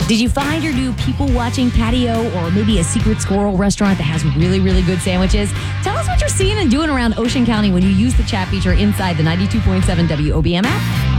Did you find your new people-watching patio or maybe a secret squirrel restaurant that has really, really good sandwiches? Tell us what you're seeing and doing around Ocean County when you use the chat feature inside the 92.7 WOBM app.